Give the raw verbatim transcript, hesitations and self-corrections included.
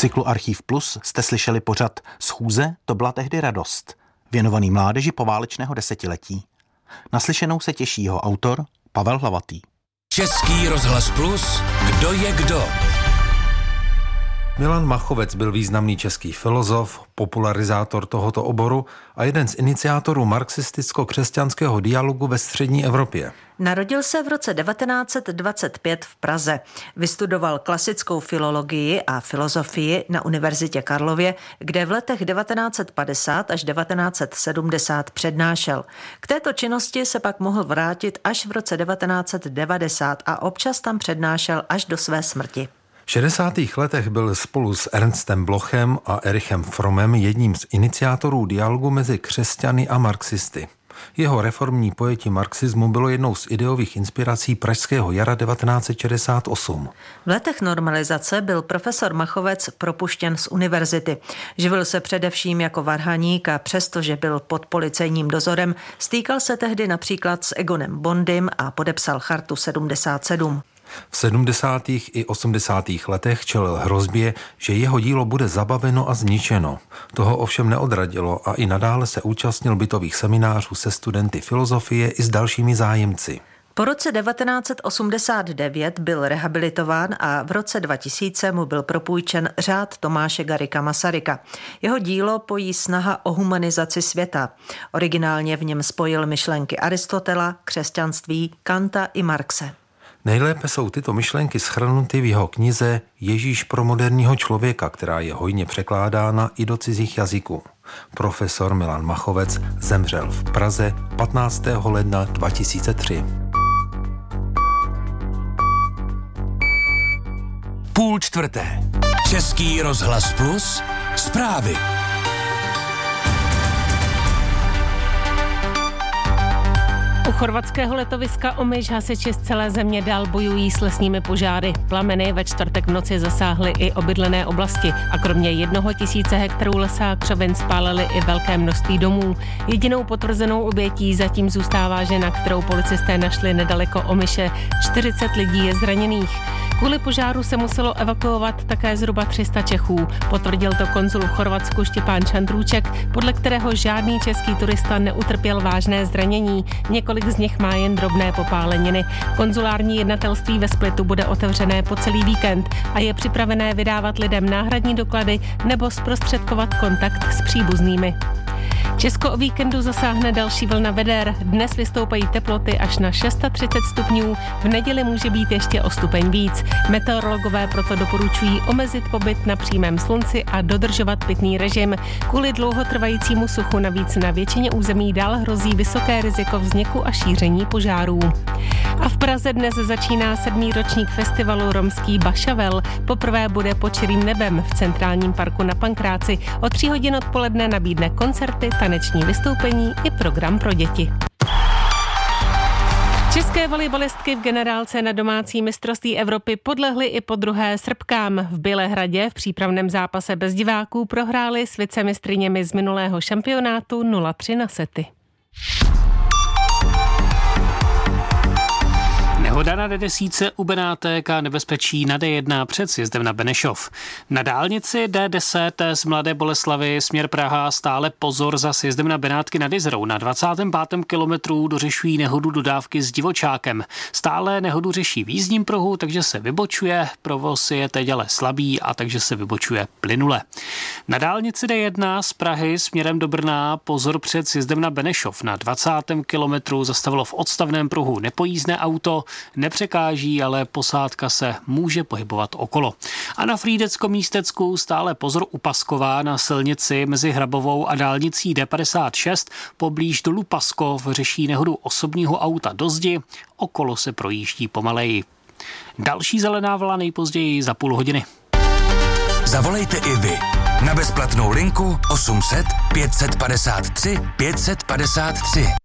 cyklu Archív Plus jste slyšeli pořad Schůze, to byla tehdy radost, věnovaný mládeži poválečného desetiletí. Naslyšenou se těší jeho autor Pavel Hlavatý. Český rozhlas Plus, kdo je kdo? Milan Machovec byl významný český filozof, popularizátor tohoto oboru a jeden z iniciátorů marxisticko-křesťanského dialogu ve střední Evropě. Narodil se v roce devatenáct set dvacet pět v Praze. Vystudoval klasickou filologii a filozofii na Univerzitě Karlově, kde v letech devatenáct set padesát až devatenáct set sedmdesát přednášel. K této činnosti se pak mohl vrátit až v roce devatenáct set devadesát a občas tam přednášel až do své smrti. V šedesátých letech byl spolu s Ernstem Blochem a Erichem Frommem jedním z iniciátorů dialogu mezi křesťany a marxisty. Jeho reformní pojetí marxismu bylo jednou z ideových inspirací pražského jara devatenáct set šedesát osm. V letech normalizace byl profesor Machovec propuštěn z univerzity. Živil se především jako varhaník a přestože byl pod policejním dozorem, stýkal se tehdy například s Egonem Bondym a podepsal Chartu sedmdesát sedm. V sedmdesátých i osmdesátých letech čelil hrozbě, že jeho dílo bude zabaveno a zničeno. Toho ovšem neodradilo a i nadále se účastnil bytových seminářů se studenty filozofie i s dalšími zájemci. Po roce devatenáct set osmdesát devět byl rehabilitován a v roce dva tisíce mu byl propůjčen řád Tomáše Garrigua Masaryka. Jeho dílo pojí snaha o humanizaci světa. Originálně v něm spojil myšlenky Aristotela, křesťanství, Kanta i Marxe. Nejlépe jsou tyto myšlenky shrnuty v jeho knize Ježíš pro moderního člověka, která je hojně překládána i do cizích jazyků. Profesor Milan Machovec zemřel v Praze patnáctého ledna dva tisíce tři. Půl čtvrté. Český rozhlas Plus, zprávy. U chorvatského letoviska Omiš hasiči z celé země dál bojují s lesními požáry. Plameny ve čtvrtek v noci zasáhly i obydlené oblasti a kromě jednoho tisíce hektarů lesa a křovin spálily i velké množství domů. Jedinou potvrzenou obětí zatím zůstává žena, kterou policisté našli nedaleko Omiše. čtyřicet lidí je zraněných. Kvůli požáru se muselo evakuovat také zhruba tři sta Čechů. Potvrdil to konzul v Chorvatsku Štěpán Čandrůček, podle kterého žádný český turista neutrpěl vážné zranění. Několik z nich má jen drobné popáleniny. Konzulární jednatelství ve Splitu bude otevřené po celý víkend a je připravené vydávat lidem náhradní doklady nebo zprostředkovat kontakt s příbuznými. Česko o víkendu zasáhne další vlna veder. Dnes vystoupají teploty až na třicet šest stupňů, v neděli může být ještě o stupeň víc. Meteorologové proto doporučují omezit pobyt na přímém slunci a dodržovat pitný režim. Kvůli dlouhotrvajícímu suchu navíc na většině území dál hrozí vysoké riziko vzniku a šíření požárů. A v Praze dnes začíná sedmý ročník festivalu Romský Bašavel. Poprvé bude pod širým nebem v centrálním parku na Pankráci. O tří hodin odpoledne nabídne koncerty, taneční vystoupení i program pro děti. České volejbalistky v generálce na domácí mistrovství Evropy podlehly i po druhé Srbkám. V Bělehradě v přípravném zápase bez diváků prohrály s vicemistryněmi z minulého šampionátu nula tři na sety. Nehoda na D deset u Benátek a nebezpečí na D jedna před sjezdem na Benešov. Na dálnici D deset z Mladé Boleslavi směr Praha stále pozor za sjezdem na Benátky nad Jizerou. Na dvacátém pátém kilometru dořešují nehodu dodávky s divočákem. Stále nehodu řeší v jízdním pruhu, takže se vybočuje. Provoz je teď ale slabý a takže se vybočuje plynule. Na dálnici D jedna z Prahy směrem do Brna pozor před sjezdem na Benešov. Na dvacátém kilometru zastavilo v odstavném pruhu nepojízdné auto. Nepřekáží, ale posádka se může pohybovat okolo. A na Frýdecko-Místecku stále pozor u Pasková na silnici mezi Hrabovou a dálnicí D padesát šest poblíž dolu Paskov řeší nehodu osobního auta do zdi, okolo se projíždí pomaleji. Další zelená vlna nejpozději za půl hodiny. Zavolejte i vy na bezplatnou linku osm set pět set padesát tři pět set padesát tři.